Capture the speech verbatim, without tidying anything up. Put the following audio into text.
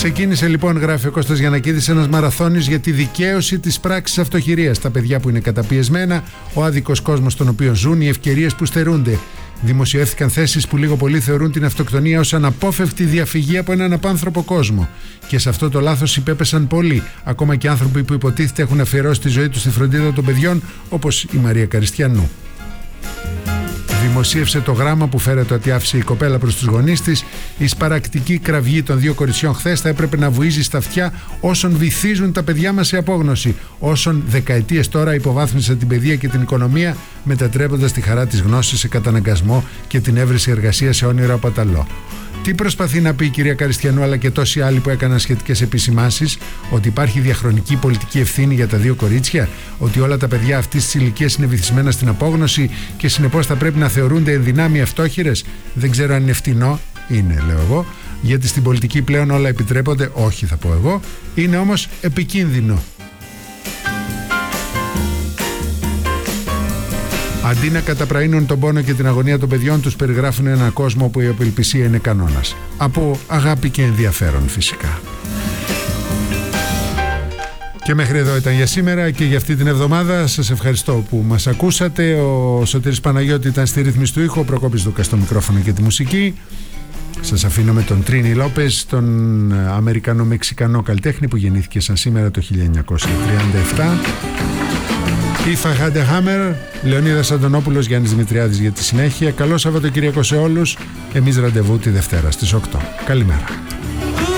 Ξεκίνησε λοιπόν, γράφει ο Κώστας Γιαννακίδης, ένας μαραθώνιος για τη δικαίωση της πράξης αυτοχειρίας. Τα παιδιά που είναι καταπιεσμένα, ο άδικος κόσμος στον οποίο ζουν, οι ευκαιρίες που στερούνται. Δημοσιεύθηκαν θέσεις που λίγο πολύ θεωρούν την αυτοκτονία ως αναπόφευκτη διαφυγή από έναν απάνθρωπο κόσμο. Και σε αυτό το λάθος υπέπεσαν πολλοί, ακόμα και άνθρωποι που υποτίθεται έχουν αφιερώσει τη ζωή τους στη φροντίδα των παιδιών, όπως η Μαρία Καριστιανού. Δημοσίευσε το γράμμα που φέρεται ότι άφησε η κοπέλα προς τους γονείς της. Η σπαρακτική κραυγή των δύο κοριτσιών χθες θα έπρεπε να βουίζει στα αυτιά όσων βυθίζουν τα παιδιά μας σε απόγνωση, όσων δεκαετίες τώρα υποβάθμισαν την παιδεία και την οικονομία, μετατρέποντας τη χαρά της γνώσης σε καταναγκασμό και την έβρεση εργασία σε όνειρο απαταλό. Τι προσπαθεί να πει η κυρία Καριστιανού, αλλά και τόσοι άλλοι που έκαναν σχετικές επισημάνσεις? Ότι υπάρχει διαχρονική πολιτική ευθύνη για τα δύο κορίτσια, ότι όλα τα παιδιά αυτής της ηλικίας είναι βυθισμένα στην απόγνωση και συνεπώς θα πρέπει να θεωρούνται ενδυνάμει αυτόχειρες? Δεν ξέρω αν είναι φτηνό. Είναι, λέω εγώ, γιατί στην πολιτική πλέον όλα επιτρέπονται. Όχι, θα πω εγώ. Είναι όμως επικίνδυνο. Αντί να καταπραίνουν τον πόνο και την αγωνία των παιδιών τους, περιγράφουν έναν κόσμο όπου η απελπισία είναι κανόνας. Από αγάπη και ενδιαφέρον φυσικά. Και μέχρι εδώ ήταν για σήμερα και για αυτή την εβδομάδα. Σας ευχαριστώ που μας ακούσατε. Ο Σωτήρης Παναγιώτη ήταν στη ρύθμιση του ήχου, ο Προκόπης Δούκας στο μικρόφωνο και τη μουσική. Σας αφήνω με τον Τρίνι Λόπες, τον Αμερικανο-Μεξικανό καλλιτέχνη που γεννήθηκε σαν σήμερα το χίλια εννιακόσια τριάντα επτά. If I had a hammer, Λεωνίδας Αντωνόπουλος, Γιάννης Δημητριάδης για τη συνέχεια. Καλό Σαββατοκύριακο σε όλους. Εμείς ραντεβού τη Δευτέρα στις οκτώ. Καλημέρα.